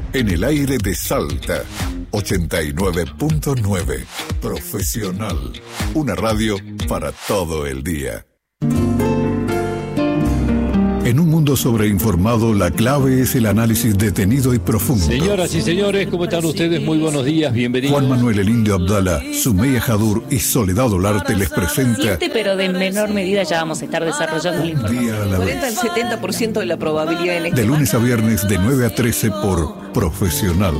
En el aire de Salta, 89.9. Profesional. Una radio para todo el día. En un mundo sobreinformado, la clave es el análisis detenido y profundo. Señoras y señores, ¿cómo están ustedes? Muy buenos días, bienvenidos. Juan Manuel El Indio Abdala, Sumeya Jadur y Soledad Olarte les presenta... Pero de menor medida ya vamos a estar desarrollando la información. Día a la vez. 40 al 70% de la probabilidad en este De lunes a viernes de 9 a 13 por Profesional.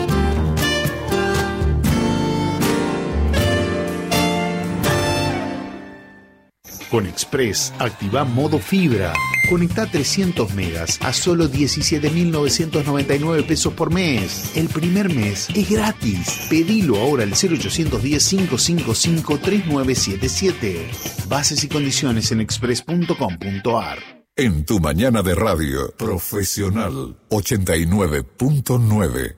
Con Express, activa modo fibra. Conecta 300 megas a solo 17.999 pesos por mes. El primer mes es gratis. Pedilo ahora al 0810-555-3977. Bases y condiciones en express.com.ar. En tu mañana de radio, Profesional 89.9.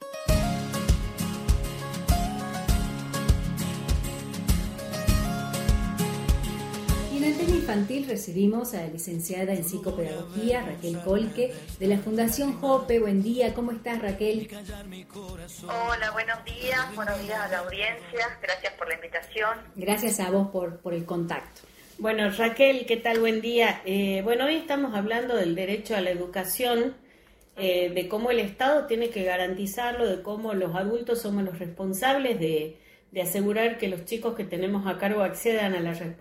Infantil recibimos a la licenciada en psicopedagogía Raquel Colque de la Fundación Jope. Buen día, ¿cómo estás, Raquel? Hola, buenos días a la audiencia, gracias por la invitación. Gracias a vos por el contacto. Bueno, Raquel, ¿qué tal? Buen día. Hoy estamos hablando del derecho a la educación, de cómo el Estado tiene que garantizarlo, de cómo los adultos somos los responsables de asegurar que los chicos que tenemos a cargo accedan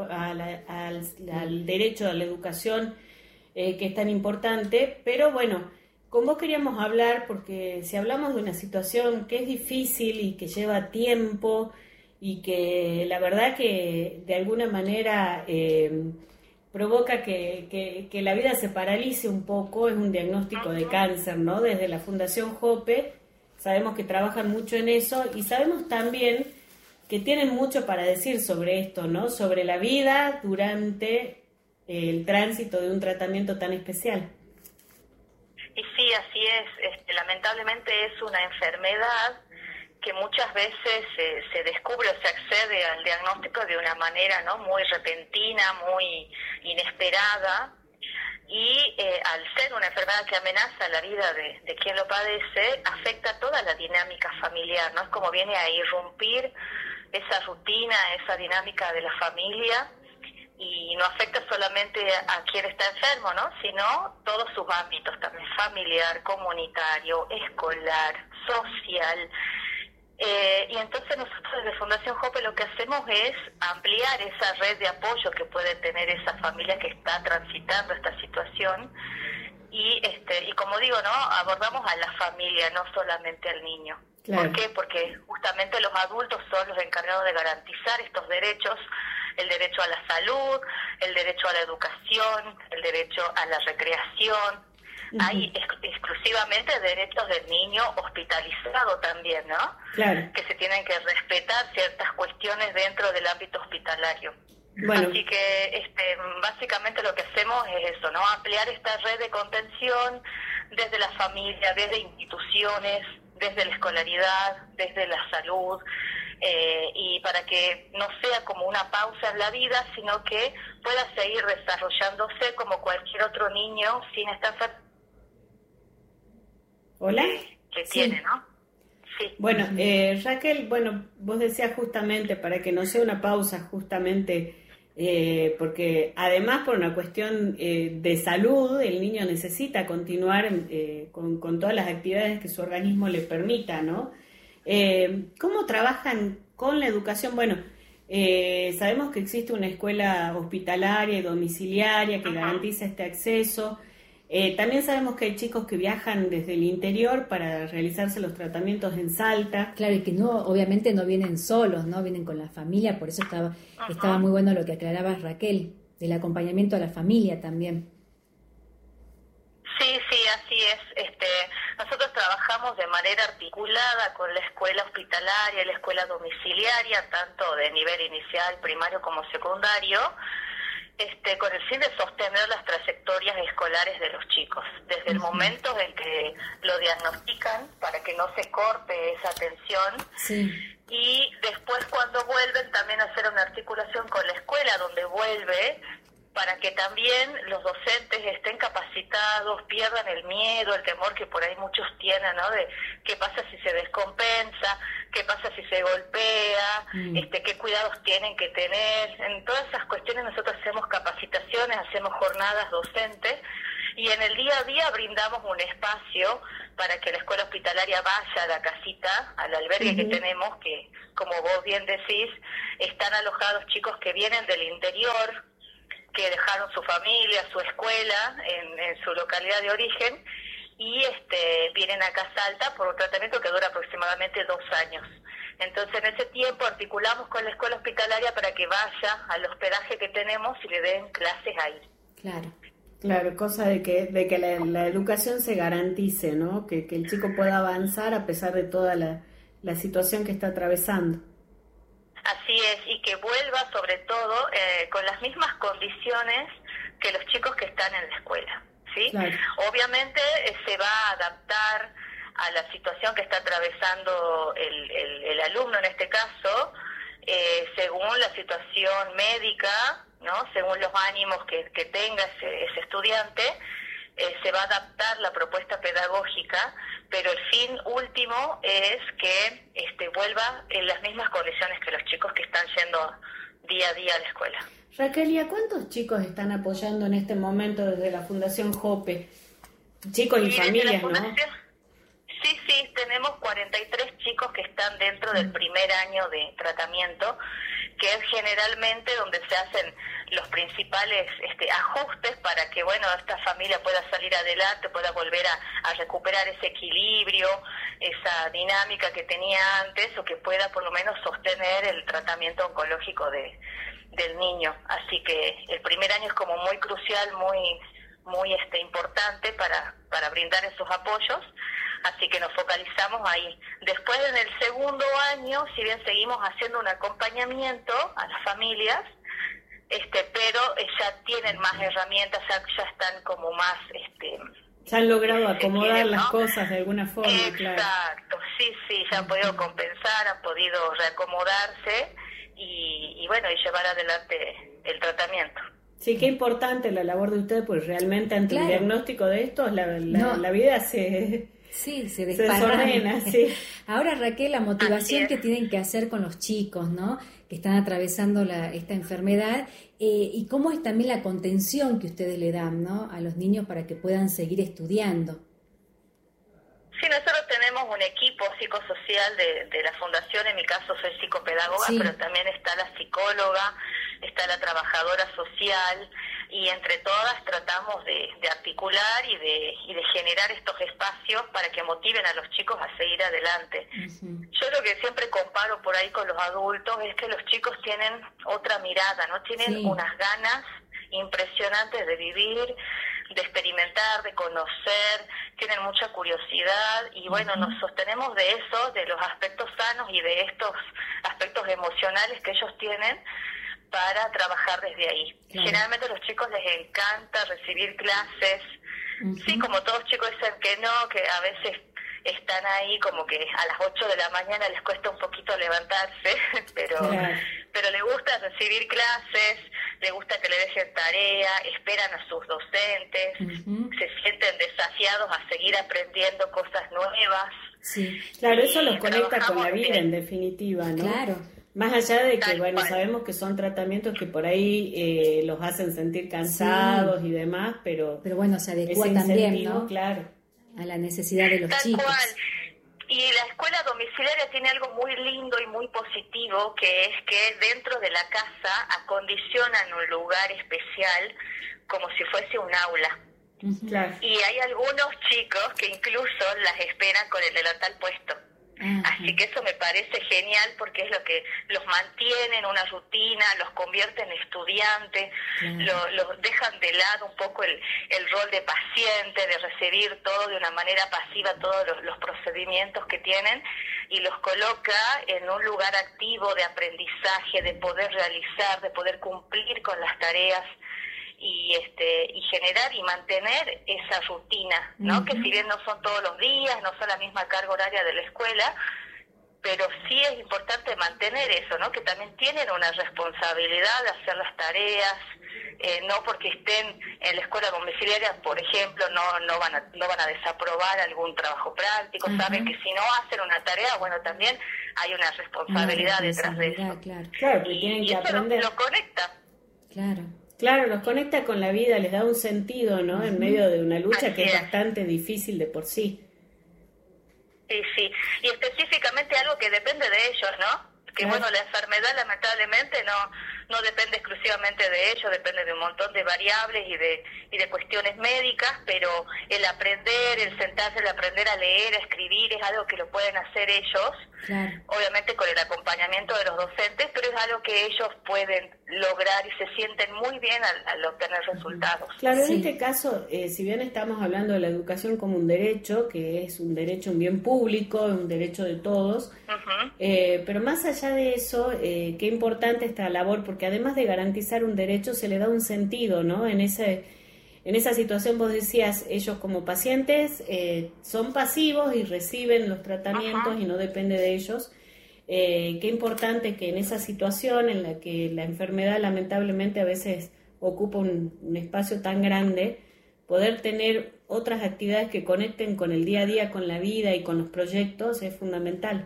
al derecho a la educación, que es tan importante. Pero bueno, con vos queríamos hablar, porque si hablamos de una situación que es difícil y que lleva tiempo y que la verdad que de alguna manera provoca que la vida se paralice un poco, es un diagnóstico de cáncer, ¿no? Desde la Fundación Jope sabemos que trabajan mucho en eso y sabemos también que tienen mucho para decir sobre esto, ¿no? Sobre la vida durante el tránsito de un tratamiento tan especial. Y sí, así es. Lamentablemente es una enfermedad que muchas veces se descubre o se accede al diagnóstico de una manera, ¿no?, muy repentina, muy inesperada. Y al ser una enfermedad que amenaza la vida de quien lo padece, afecta toda la dinámica familiar, ¿no? Es como viene a irrumpir esa rutina, esa dinámica de la familia, y no afecta solamente a quien está enfermo, ¿no?, sino todos sus ámbitos también, familiar, comunitario, escolar, social. Y entonces nosotros desde Fundación Jope lo que hacemos es ampliar esa red de apoyo que puede tener esa familia que está transitando esta situación, y como digo, ¿no?, abordamos a la familia, no solamente al niño. Claro. ¿Por qué? Porque justamente los adultos son los encargados de garantizar estos derechos: el derecho a la salud, el derecho a la educación, el derecho a la recreación. Hay exclusivamente derechos del niño hospitalizado también, ¿no? Claro. Que se tienen que respetar ciertas cuestiones dentro del ámbito hospitalario. Bueno. Así que básicamente lo que hacemos es eso, ¿no? Ampliar esta red de contención desde la familia, desde instituciones, desde la escolaridad, desde la salud, y para que no sea como una pausa en la vida, sino que pueda seguir desarrollándose como cualquier otro niño sin esta enfermedad. Hola. Que tiene, ¿no? Sí. Bueno, Raquel, vos decías justamente para que no sea una pausa, justamente porque además por una cuestión de salud, el niño necesita continuar con todas las actividades que su organismo le permita, ¿no? ¿Cómo trabajan con la educación? Bueno, sabemos que existe una escuela hospitalaria y domiciliaria que garantiza este acceso. También sabemos que hay chicos que viajan desde el interior para realizarse los tratamientos en Salta. Claro, y que obviamente no vienen solos, ¿no? Vienen con la familia, por eso estaba muy bueno lo que aclarabas, Raquel, del acompañamiento a la familia también. Sí, así es. Nosotros trabajamos de manera articulada con la escuela hospitalaria y la escuela domiciliaria, tanto de nivel inicial, primario como secundario, con el fin de sostener las trayectorias escolares de los chicos, desde el momento en que lo diagnostican, para que no se corte esa atención, y después cuando vuelven también hacer una articulación con la escuela donde vuelve para que también los docentes estén capacitados, pierdan el miedo, el temor que por ahí muchos tienen, ¿no? De qué pasa si se descompensa, qué pasa si se golpea, qué cuidados tienen que tener. En todas esas cuestiones nosotros hacemos capacitaciones, hacemos jornadas docentes, y en el día a día brindamos un espacio para que la escuela hospitalaria vaya a la casita, al albergue que tenemos, que como vos bien decís, están alojados chicos que vienen del interior, que dejaron su familia, su escuela en su localidad de origen, y vienen acá a Salta por un tratamiento que dura aproximadamente 2 años. Entonces en ese tiempo articulamos con la escuela hospitalaria para que vaya al hospedaje que tenemos y le den clases ahí. Claro, cosa de que la educación se garantice, ¿no? Que el chico pueda avanzar a pesar de toda la situación que está atravesando. Así es, y que vuelva sobre todo con las mismas condiciones que los chicos que están en la escuela, ¿sí? Claro. Obviamente se va a adaptar a la situación que está atravesando el alumno en este caso, según la situación médica, ¿no? Según los ánimos que tenga ese estudiante, se va a adaptar la propuesta pedagógica, pero el fin último es que vuelva en las mismas condiciones que los chicos que están yendo día a día a la escuela. Raquel, ¿y a cuántos chicos están apoyando en este momento desde la Fundación Jope? Chicos y familias, ¿no? Sí, tenemos 43 chicos que están dentro del primer año de tratamiento, que es generalmente donde se hacen los principales ajustes para que, bueno, esta familia pueda salir adelante, pueda volver a recuperar ese equilibrio, esa dinámica que tenía antes, o que pueda por lo menos sostener el tratamiento oncológico del niño. Así que el primer año es como muy crucial, muy importante para brindar esos apoyos. Así que nos focalizamos ahí. Después, en el segundo año, si bien seguimos haciendo un acompañamiento a las familias, pero ya tienen más herramientas, ya están como más... ya han logrado acomodar las cosas de alguna forma. Exacto, sí, ya han podido compensar, han podido reacomodarse y bueno, y llevar adelante el tratamiento. Sí, qué importante la labor de ustedes, pues realmente ante el diagnóstico de esto, la vida se desordena, sí. Ahora, Raquel, la motivación que tienen que hacer con los chicos, ¿no? Que están atravesando esta enfermedad, y cómo es también la contención que ustedes le dan, ¿no? A los niños para que puedan seguir estudiando. Sí, nosotros tenemos un equipo psicosocial de la Fundación. En mi caso soy psicopedagoga, pero también está la psicóloga, está la trabajadora social, y entre todas tratamos de articular y de generar estos espacios para que motiven a los chicos a seguir adelante. Yo lo que siempre comparo por ahí con los adultos es que los chicos tienen otra mirada, ¿no? Tienen unas ganas impresionantes de vivir, de experimentar, de conocer, tienen mucha curiosidad, y bueno, nos sostenemos de eso, de los aspectos sanos y de estos aspectos emocionales que ellos tienen, para trabajar desde ahí. Generalmente a los chicos les encanta recibir clases. Sí, como todos chicos dicen que no, que a veces están ahí como que a las 8 de la mañana les cuesta un poquito levantarse, pero les gusta recibir clases, les gusta que le dejen tarea, esperan a sus docentes, se sienten desafiados a seguir aprendiendo cosas nuevas. Sí, claro, eso los conecta con la vida en definitiva, ¿no? Claro. Más allá de que, bueno, sabemos que son tratamientos que por ahí los hacen sentir cansados y demás, pero bueno, se adecua también, ¿no? Claro. A la necesidad de los chicos. Tal cual. Y la escuela domiciliaria tiene algo muy lindo y muy positivo, que es que dentro de la casa acondicionan un lugar especial como si fuese un aula. Claro. Y hay algunos chicos que incluso las esperan con el delantal puesto. Así que eso me parece genial, porque es lo que los mantiene en una rutina, los convierte en estudiantes, los dejan de lado un poco el rol de paciente, de recibir todo de una manera pasiva, todos los procedimientos que tienen, y los coloca en un lugar activo de aprendizaje, de poder realizar, de poder cumplir con las tareas, y generar y mantener esa rutina, ¿no? Que si bien no son todos los días, no son la misma carga horaria de la escuela, pero sí es importante mantener eso, ¿no? Que también tienen una responsabilidad de hacer las tareas, no porque estén en la escuela domiciliaria, por ejemplo, no van a desaprobar algún trabajo práctico. Uh-huh. Saben que si no hacen una tarea, bueno, también hay una responsabilidad detrás de eso. Claro, que tienen que aprender. Lo conecta. Claro, los conecta con la vida, les da un sentido, ¿no? Uh-huh. En medio de una lucha así que es bastante difícil de por sí. Sí, y específicamente algo que depende de ellos, ¿no? Que bueno, la enfermedad lamentablemente no depende exclusivamente de ellos, depende de un montón de variables y de cuestiones médicas, pero el aprender, el sentarse, el aprender a leer, a escribir, es algo que lo pueden hacer ellos, obviamente con el acompañamiento de los docentes, pero es algo que ellos pueden lograr y se sienten muy bien al obtener resultados. Claro, en este caso, si bien estamos hablando de la educación como un derecho, que es un derecho, un bien público, un derecho de todos, pero más allá de eso, qué importante esta labor, porque además de garantizar un derecho, se le da un sentido, ¿no? En esa situación vos decías, ellos como pacientes son pasivos y reciben los tratamientos y no depende de ellos. Qué importante que en esa situación en la que la enfermedad lamentablemente a veces ocupa un espacio tan grande, poder tener otras actividades que conecten con el día a día, con la vida y con los proyectos es fundamental.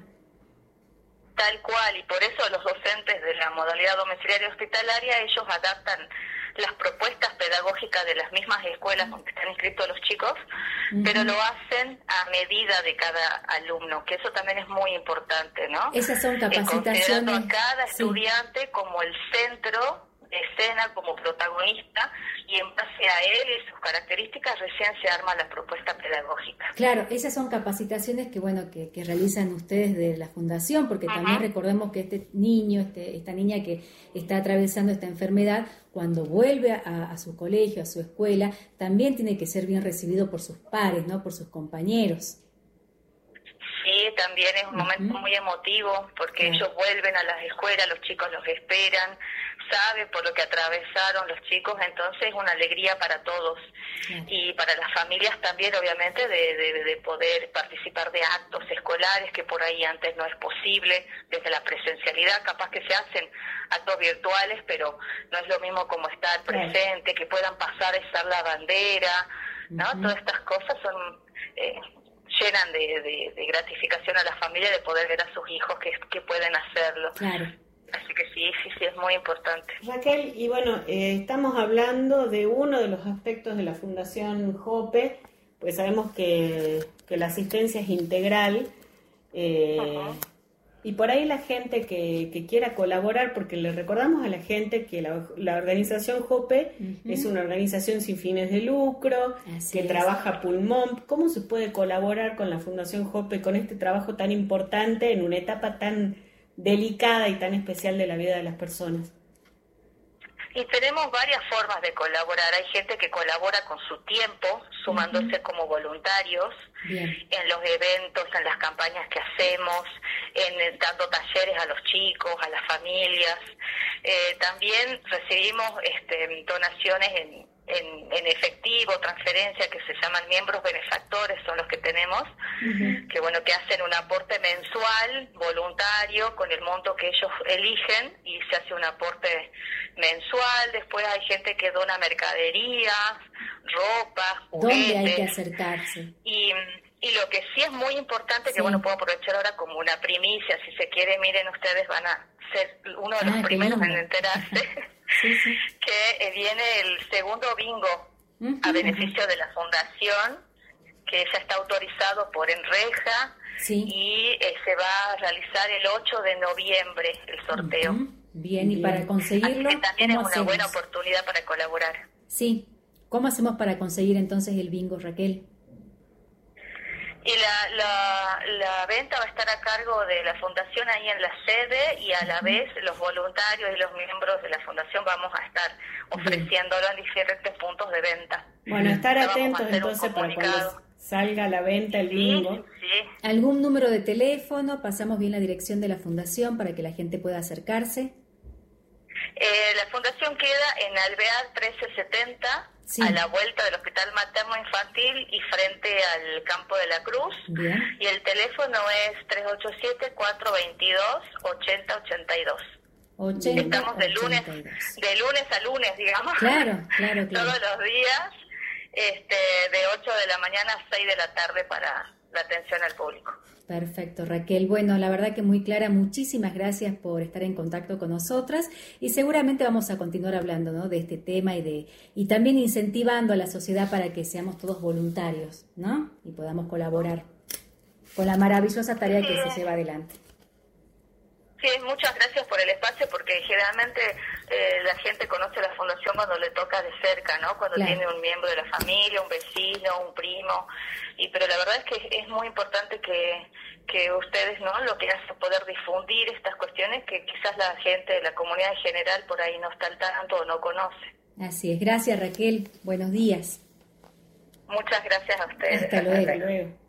Tal cual, y por eso los docentes de la modalidad domiciliaria hospitalaria, ellos adaptan las propuestas pedagógicas de las mismas escuelas donde están inscritos los chicos, pero lo hacen a medida de cada alumno, que eso también es muy importante, ¿no? Esas son capacitaciones. Considerando a cada estudiante como el centro de escena, como protagonista, y en base a él y sus características recién se arma la propuesta pedagógica. Claro, esas son capacitaciones que realizan ustedes de la fundación, porque también recordemos que este niño, esta niña que está atravesando esta enfermedad, cuando vuelve a su colegio, a su escuela, también tiene que ser bien recibido por sus pares, ¿no? Por sus compañeros. Sí, también es un momento muy emotivo, porque ellos vuelven a las escuelas, los chicos los esperan, saben por lo que atravesaron los chicos, entonces es una alegría para todos. Y para las familias también, obviamente, de poder participar de actos escolares que por ahí antes no es posible, desde la presencialidad, capaz que se hacen actos virtuales, pero no es lo mismo como estar presente, que puedan pasar a izar la bandera, ¿no? Todas estas cosas son... llenan de gratificación a la familia de poder ver a sus hijos que pueden hacerlo. Claro. Así que sí, es muy importante. Raquel, y bueno, estamos hablando de uno de los aspectos de la Fundación Jope, pues sabemos que la asistencia es integral, y por ahí la gente que quiera colaborar, porque le recordamos a la gente que la organización Jope es una organización sin fines de lucro, trabaja a pulmón. ¿Cómo se puede colaborar con la Fundación Jope con este trabajo tan importante en una etapa tan delicada y tan especial de la vida de las personas? Y tenemos varias formas de colaborar. Hay gente que colabora con su tiempo, sumándose como voluntarios en los eventos, en las campañas que hacemos, dando talleres a los chicos, a las familias. También recibimos donaciones en efectivo, transferencia, que se llaman miembros benefactores, son los que tenemos, que que hacen un aporte mensual, voluntario, con el monto que ellos eligen, y se hace un aporte mensual. Después hay gente que dona mercaderías, ropa, juguetes. ¿Dónde hay que acercarse? Y lo que sí es muy importante, que puedo aprovechar ahora como una primicia, si se quiere, miren, ustedes van a ser uno de los primeros en enterarse, que viene el segundo bingo a beneficio de la Fundación, que ya está autorizado por Enreja, y se va a realizar el 8 de noviembre el sorteo. Bien, y para conseguirlo, así que también es una buena oportunidad para colaborar. Sí, ¿cómo hacemos para conseguir entonces el bingo, Raquel? Y la venta va a estar a cargo de la Fundación ahí en la sede, y a la vez los voluntarios y los miembros de la Fundación vamos a estar ofreciéndolo en diferentes puntos de venta. Bueno, estar atentos entonces para cuando salga a la venta el bingo. ¿Algún número de teléfono? Pasamos bien la dirección de la Fundación para que la gente pueda acercarse. La Fundación queda en Alvear 1370, Sí. A la vuelta del Hospital Materno Infantil y frente al Campo de la Cruz. Bien. Y el teléfono es 387-422-8082. Estamos de lunes a lunes, digamos. Claro. Todos los días, de 8 de la mañana a 6 de la tarde para la atención al público. Perfecto, Raquel. Bueno, la verdad que muy clara. Muchísimas gracias por estar en contacto con nosotras y seguramente vamos a continuar hablando, ¿no?, de este tema y también incentivando a la sociedad para que seamos todos voluntarios, ¿no?, y podamos colaborar con la maravillosa tarea que se lleva adelante. Sí, muchas gracias por el espacio, porque generalmente la gente conoce la fundación cuando le toca de cerca, ¿no? Cuando tiene un miembro de la familia, un vecino, un primo, pero la verdad es que es muy importante que ustedes, ¿no?, lo que hacen es poder difundir estas cuestiones que quizás la gente de la comunidad en general por ahí no está al tanto o no conoce. Así es. Gracias, Raquel. Buenos días. Muchas gracias a ustedes. Hasta luego.